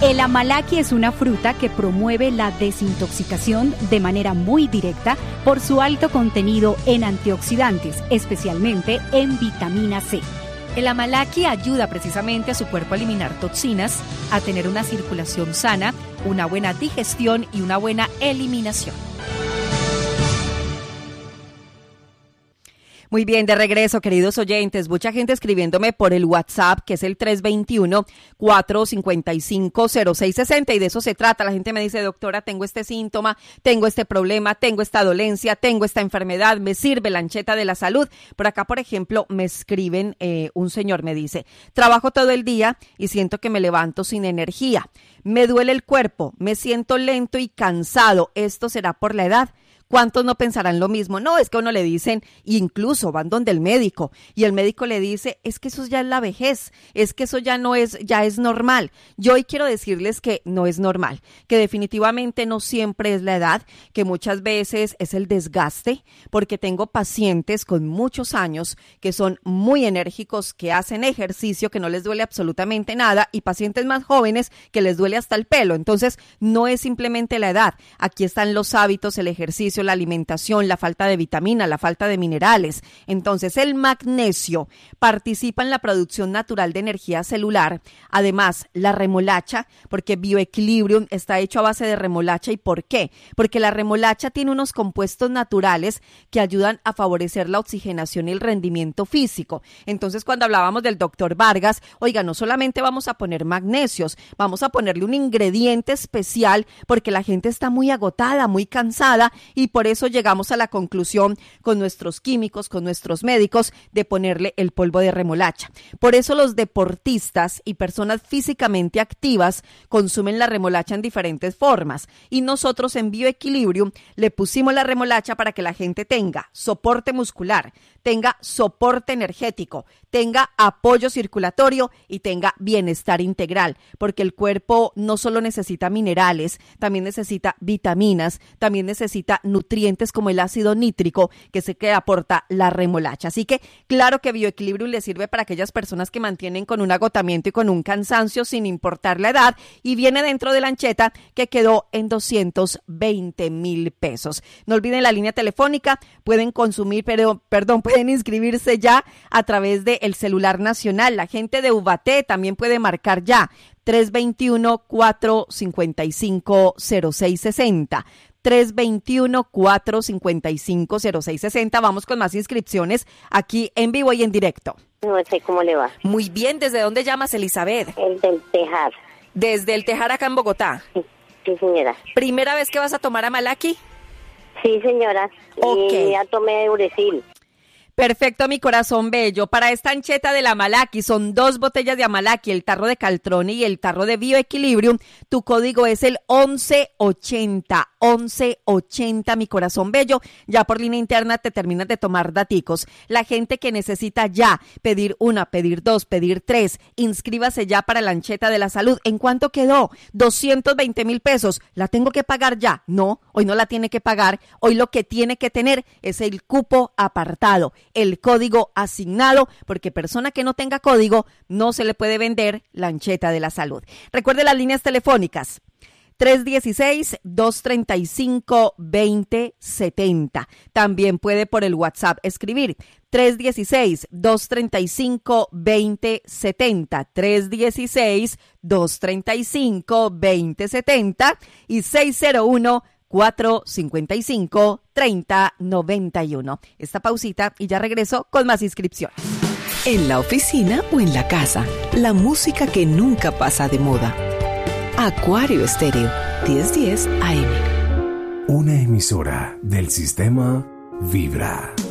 El amalaki es una fruta que promueve la desintoxicación de manera muy directa por su alto contenido en antioxidantes, especialmente en vitamina C. El amalaki ayuda precisamente a su cuerpo a eliminar toxinas, a tener una circulación sana, una buena digestión y una buena eliminación. Muy bien, de regreso, queridos oyentes. Mucha gente escribiéndome por el WhatsApp, que es el 321-455-0660, y de eso se trata. La gente me dice, doctora, tengo este síntoma, tengo este problema, tengo esta dolencia, tengo esta enfermedad, me sirve la ancheta de la salud. Por acá, por ejemplo, me escriben, un señor me dice, trabajo todo el día y siento que me levanto sin energía. Me duele el cuerpo, me siento lento y cansado. ¿Esto será por la edad? ¿Cuántos no pensarán lo mismo? No, es que a uno le dicen, incluso van donde el médico, y el médico le dice, es que eso ya es la vejez, es que eso ya no es, ya es normal. Yo hoy quiero decirles que no es normal, que definitivamente no siempre es la edad, que muchas veces es el desgaste, porque tengo pacientes con muchos años que son muy enérgicos, que hacen ejercicio, que no les duele absolutamente nada, y pacientes más jóvenes que les duele hasta el pelo. Entonces, no es simplemente la edad. Aquí están los hábitos, el ejercicio, la alimentación, la falta de vitamina, la falta de minerales. Entonces, el magnesio participa en la producción natural de energía celular. Además, la remolacha, porque Bioequilibrium está hecho a base de remolacha. ¿Y por qué? Porque la remolacha tiene unos compuestos naturales que ayudan a favorecer la oxigenación y el rendimiento físico. Entonces, cuando hablábamos del doctor Vargas, oiga, no solamente vamos a poner magnesios, vamos a ponerle un ingrediente especial porque la gente está muy agotada, muy cansada, y por eso llegamos a la conclusión con nuestros químicos, con nuestros médicos, de ponerle el polvo de remolacha. Por eso los deportistas y personas físicamente activas consumen la remolacha en diferentes formas, y nosotros en Bioequilibrium le pusimos la remolacha para que la gente tenga soporte muscular, tenga soporte energético, tenga apoyo circulatorio y tenga bienestar integral, porque el cuerpo no solo necesita minerales, también necesita vitaminas, también necesita nutrientes como el ácido nítrico, que sé que aporta la remolacha. Así que claro que Bioequilibrium le sirve para aquellas personas que mantienen con un agotamiento y con un cansancio sin importar la edad, y viene dentro de la ancheta que quedó en 220,000 pesos. No olviden la línea telefónica, pueden consumir, pueden inscribirse ya a través del celular nacional. La gente de Ubaté también puede marcar ya 321-455-0660. 321-455-0660. Vamos con más inscripciones aquí en vivo y en directo. No sé cómo le va. Muy bien, ¿desde dónde llamas, Elizabeth? El del Tejar. Desde el Tejar, acá en Bogotá. Sí, señora. ¿Primera vez que vas a tomar amalaki? Sí, señora. Okay. Y ya tomé Euresil. Perfecto, mi corazón bello. Para esta ancheta del amalaki son 2 botellas de amalaki, el tarro de Caltrone y el tarro de Bioequilibrium. Tu código es el 1180, 1180, mi corazón bello. Ya por línea interna te terminas de tomar daticos. La gente que necesita ya pedir 1, pedir 2, pedir 3, inscríbase ya para la ancheta de la salud. ¿En cuánto quedó? 220,000 pesos. ¿La tengo que pagar ya? No, hoy no la tiene que pagar. Hoy lo que tiene que tener es el cupo apartado, el código asignado, porque persona que no tenga código no se le puede vender la ancheta de la salud. Recuerde las líneas telefónicas: 316-235-2070. También puede por el WhatsApp escribir 316-235-2070, 316-235-2070 y 601-455-3091. Esta pausita y ya regreso con más inscripciones. En la oficina o en la casa, la música que nunca pasa de moda. Acuario Estéreo, 1010 AM. Una emisora del sistema Vibra.